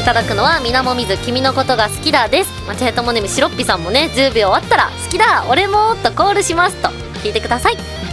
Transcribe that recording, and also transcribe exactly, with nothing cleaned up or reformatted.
いただくのはみなもみず君のことが好きだです。まあ、チェートモネムシロッピさんもねじゅうびょう終わったら好きだ俺もとコールしますと聞いてください。